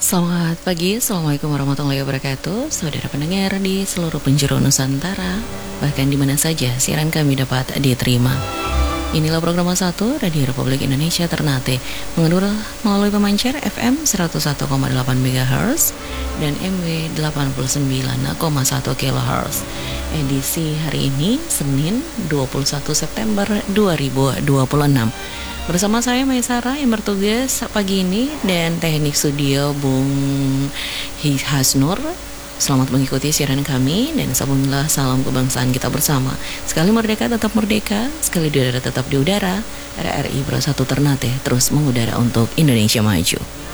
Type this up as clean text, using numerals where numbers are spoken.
Selamat pagi, Assalamualaikum warahmatullahi wabarakatuh. Saudara pendengar di seluruh penjuru Nusantara, bahkan di mana saja siaran kami dapat diterima. Inilah program 1 Radio Republik Indonesia Ternate, mengendur melalui pemancar FM 101,8 MHz dan MW 89,1 kHz. Edisi hari ini Senin 21 September 2026. Bersama saya Maisara yang bertugas pagi ini dan teknik studio Bung Hasnur. Selamat mengikuti siaran kami dan sabunlah salam kebangsaan kita bersama. Sekali merdeka tetap merdeka, sekali di udara tetap di udara. RRI Bersatu Ternate terus mengudara untuk Indonesia maju.